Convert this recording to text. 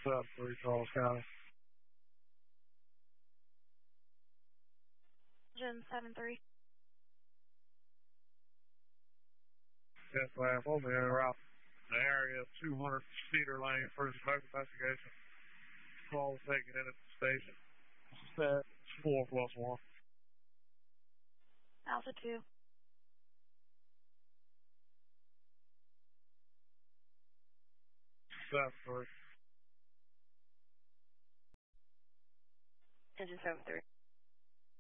3 Charles County. Engine 7-3. Yes, ma'am. We'll be in route. The area of 200 Cedar Lane for the smoke investigation. Call is taken in at the station. Set 4+1. Alpha 2. Seven 3. Engine 7-3.